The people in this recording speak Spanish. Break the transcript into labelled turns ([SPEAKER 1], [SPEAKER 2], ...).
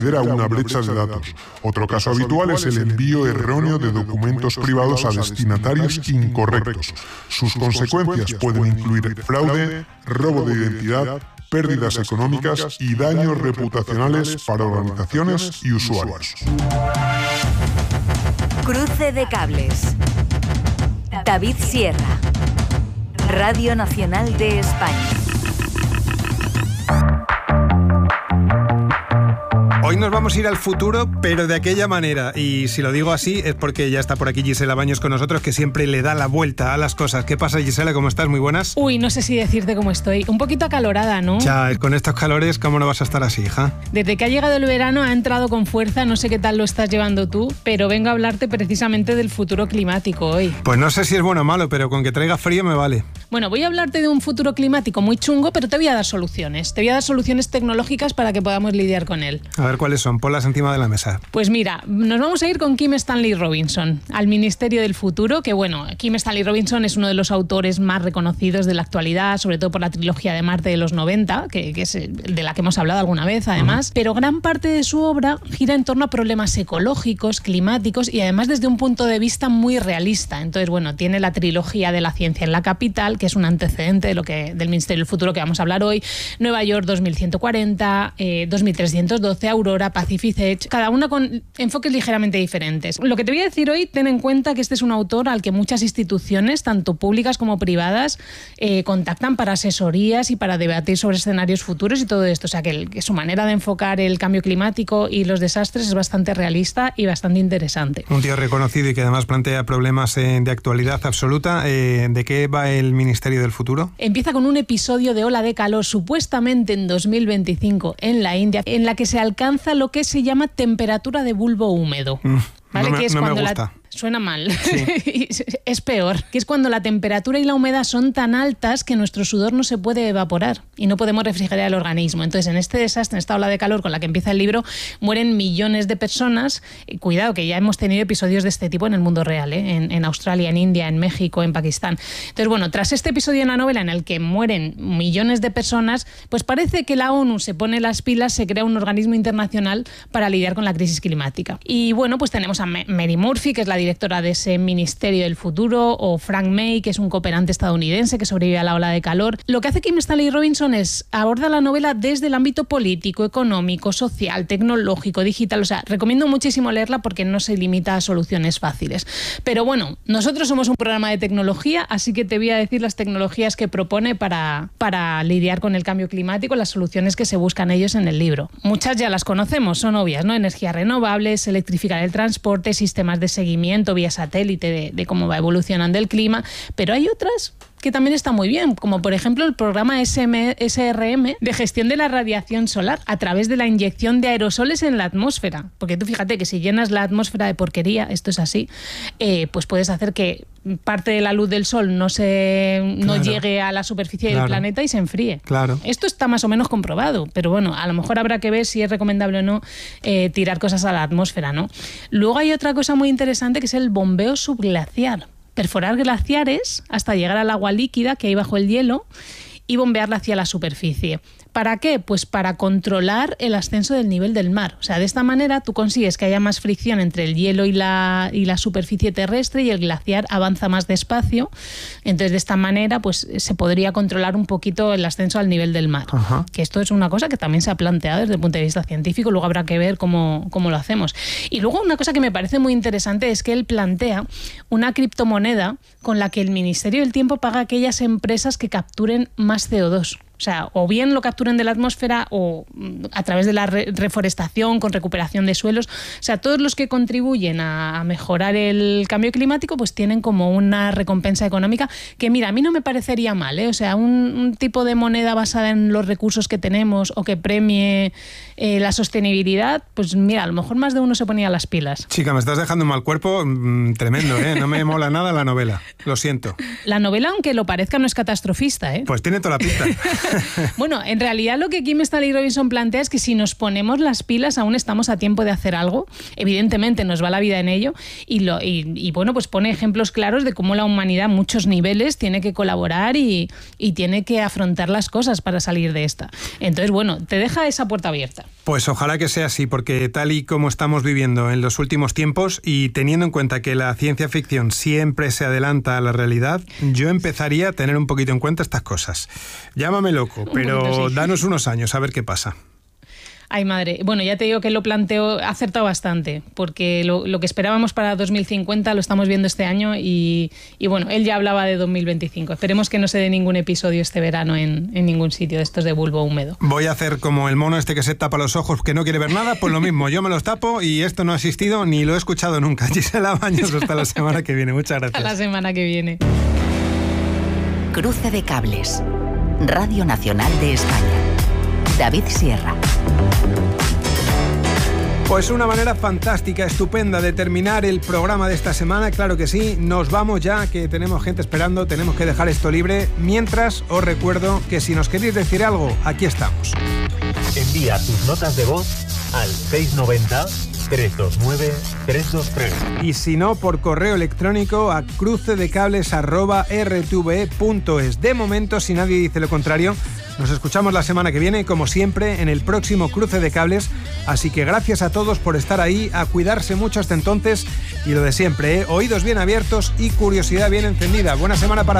[SPEAKER 1] a una brecha de datos. Otro caso habitual es el envío erróneo de documentos privados a destinatarios incorrectos. Sus consecuencias pueden incluir fraude, robo de identidad, pérdidas económicas y daños reputacionales para organizaciones y usuarios.
[SPEAKER 2] Cruce de cables. David Sierra, Radio Nacional de España.
[SPEAKER 3] Hoy nos vamos a ir al futuro, pero de aquella manera. Y si lo digo así es porque ya está por aquí Gisela Baños con nosotros, que siempre le da la vuelta a las cosas. ¿Qué pasa, Gisela? ¿Cómo estás? Muy buenas.
[SPEAKER 4] Uy, no sé si decirte cómo estoy. Un poquito acalorada, ¿no?
[SPEAKER 3] Ya, con estos calores, ¿cómo no vas a estar así, hija?
[SPEAKER 4] Desde que ha llegado el verano ha entrado con fuerza. No sé qué tal lo estás llevando tú, pero vengo a hablarte precisamente del futuro climático hoy.
[SPEAKER 3] Pues no sé si es bueno o malo, pero con que traiga frío me vale.
[SPEAKER 4] Bueno, voy a hablarte de un futuro climático muy chungo, pero te voy a dar soluciones. Te voy a dar soluciones tecnológicas para que podamos lidiar con él.
[SPEAKER 3] A ver cuáles son, ponlas encima de la mesa.
[SPEAKER 4] Pues mira, nos vamos a ir con Kim Stanley Robinson, al Ministerio del Futuro, que bueno, Kim Stanley Robinson es uno de los autores más reconocidos de la actualidad, sobre todo por la trilogía de Marte de los 90, que es de la que hemos hablado alguna vez, además, pero gran parte de su obra gira en torno a problemas ecológicos, climáticos y además desde un punto de vista muy realista. Entonces, bueno, tiene la trilogía de la ciencia en la capital, que es un antecedente del Ministerio del Futuro que vamos a hablar hoy, Nueva York 2140, 2312, Aurora, Pacific Edge, cada una con enfoques ligeramente diferentes. Lo que te voy a decir hoy, ten en cuenta que este es un autor al que muchas instituciones, tanto públicas como privadas, contactan para asesorías y para debatir sobre escenarios futuros y todo esto. O sea, que su manera de enfocar el cambio climático y los desastres es bastante realista y bastante interesante.
[SPEAKER 3] Un tío reconocido y que además plantea problemas de actualidad absoluta. ¿De qué va el Ministerio del Futuro?
[SPEAKER 4] Empieza con un episodio de ola de calor, supuestamente en 2025 en la India, en la que se alcanza lo que se llama temperatura de bulbo húmedo. ¿Vale? Que es
[SPEAKER 3] no
[SPEAKER 4] cuando
[SPEAKER 3] me gusta.
[SPEAKER 4] Suena mal.
[SPEAKER 3] Sí.
[SPEAKER 4] Es peor. Que es cuando la temperatura y la humedad son tan altas que nuestro sudor no se puede evaporar y no podemos refrigerar el organismo. Entonces, en este desastre, en esta ola de calor con la que empieza el libro, mueren millones de personas. Cuidado, que ya hemos tenido episodios de este tipo en el mundo real, en Australia, en India, en México, en Pakistán. Entonces, bueno, tras este episodio en la novela en el que mueren millones de personas, pues parece que la ONU se pone las pilas, se crea un organismo internacional para lidiar con la crisis climática. Y bueno, pues tenemos a Mary Murphy, que es la directora de ese Ministerio del Futuro, o Frank May, que es un cooperante estadounidense que sobrevive a la ola de calor. Lo que hace Kim Stanley Robinson es abordar la novela desde el ámbito político, económico, social, tecnológico, digital. O sea, recomiendo muchísimo leerla porque no se limita a soluciones fáciles. Pero bueno, nosotros somos un programa de tecnología, así que te voy a decir las tecnologías que propone para lidiar con el cambio climático, las soluciones que se buscan ellos en el libro. Muchas ya las conocemos, son obvias, ¿no? Energías renovables, electrificar el transporte, sistemas de seguimiento vía satélite de cómo va evolucionando el clima, pero hay otras que también está muy bien, como por ejemplo el programa SRM de gestión de la radiación solar a través de la inyección de aerosoles en la atmósfera. Porque tú fíjate que si llenas la atmósfera de porquería, esto es así, pues puedes hacer que parte de la luz del sol no llegue a la superficie del planeta y se enfríe.
[SPEAKER 3] Claro.
[SPEAKER 4] Esto está más o menos comprobado, pero bueno, a lo mejor habrá que ver si es recomendable o no tirar cosas a la atmósfera, ¿no? Luego hay otra cosa muy interesante que es el bombeo subglaciar. Perforar glaciares hasta llegar al agua líquida que hay bajo el hielo y bombearla hacia la superficie. ¿Para qué? Pues para controlar el ascenso del nivel del mar. O sea, de esta manera tú consigues que haya más fricción entre el hielo y la superficie terrestre y el glaciar avanza más despacio. Entonces, de esta manera, pues se podría controlar un poquito el ascenso al nivel del mar. Ajá. Que esto es una cosa que también se ha planteado desde el punto de vista científico. Luego habrá que ver cómo lo hacemos. Y luego una cosa que me parece muy interesante es que él plantea una criptomoneda con la que el Ministerio del Tiempo paga a aquellas empresas que capturen más CO2. O sea, o bien lo capturen de la atmósfera o a través de la reforestación, con recuperación de suelos. O sea, todos los que contribuyen a mejorar el cambio climático pues tienen como una recompensa económica que, mira, a mí no me parecería mal, ¿eh? O sea, un tipo de moneda basada en los recursos que tenemos o que premie la sostenibilidad, pues mira, a lo mejor más de uno se ponía las pilas.
[SPEAKER 3] Chica, me estás dejando un mal cuerpo tremendo, ¿eh? No me mola nada la novela, lo siento.
[SPEAKER 4] La novela, aunque lo parezca, no es catastrofista, ¿eh?
[SPEAKER 3] Pues tiene toda la pinta.
[SPEAKER 4] Bueno, en realidad lo que Kim Stanley Robinson plantea es que si nos ponemos las pilas aún estamos a tiempo de hacer algo. Evidentemente nos va la vida en ello y bueno, pues pone ejemplos claros de cómo la humanidad a muchos niveles tiene que colaborar y tiene que afrontar las cosas para salir de esta. Entonces, bueno, te deja esa puerta abierta.
[SPEAKER 3] Pues ojalá que sea así, porque tal y como estamos viviendo en los últimos tiempos y teniendo en cuenta que la ciencia ficción siempre se adelanta a la realidad, yo empezaría a tener un poquito en cuenta estas cosas. Llámame loco, pero sí. Danos unos años a ver qué pasa.
[SPEAKER 4] Ay, madre. Bueno, ya te digo que lo planteo, ha acertado bastante, porque lo que esperábamos para 2050 lo estamos viendo este año y bueno, él ya hablaba de 2025. Esperemos que no se dé ningún episodio este verano en ningún sitio de estos de bulbo húmedo.
[SPEAKER 3] Voy a hacer como el mono este que se tapa los ojos, que no quiere ver nada, pues lo mismo, yo me los tapo y esto no ha existido ni lo he escuchado nunca. Gisela Baños, hasta la semana que viene. Muchas gracias.
[SPEAKER 4] Hasta la semana que viene.
[SPEAKER 2] Cruce de cables. Radio Nacional de España. David Sierra.
[SPEAKER 3] Pues una manera fantástica, estupenda de terminar el programa de esta semana, claro que sí. Nos vamos ya, que tenemos gente esperando, tenemos que dejar esto libre. Mientras, os recuerdo que si nos queréis decir algo, aquí estamos.
[SPEAKER 5] Envía tus notas de voz al 690-329-323.
[SPEAKER 3] Y si no, por correo electrónico a crucedecables@rtve.es. De momento, si nadie dice lo contrario, nos escuchamos la semana que viene, como siempre, en el próximo Cruce de Cables. Así que gracias a todos por estar ahí, a cuidarse mucho hasta entonces. Y lo de siempre, oídos bien abiertos y curiosidad bien encendida. Buena semana para